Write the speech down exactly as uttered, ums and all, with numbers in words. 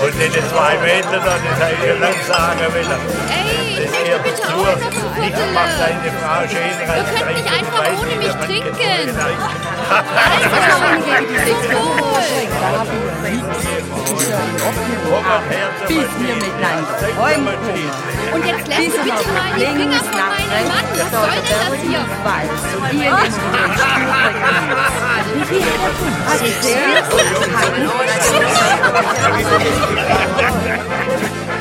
Und in den zwei Meter dann, das habe ich schon lange sagen wollen. Ey, ich Das möchte gehört bitte dazu. auch noch ein Nicht Viertel. macht deine Frau schön rein. Ihr könnt nicht einfach ohne mich trinken. Bis wir miteinander heimkommen. Und jetzt lässt du bitte mal die Finger von meinem Mann. Was soll denn das hier? Ihr nehmt den Stuhl. Wie viel hat er? Also sehr gut.